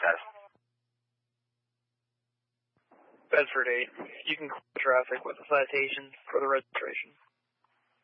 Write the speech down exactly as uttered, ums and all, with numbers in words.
test. Bedford eight. You can clear traffic with a citation for the registration.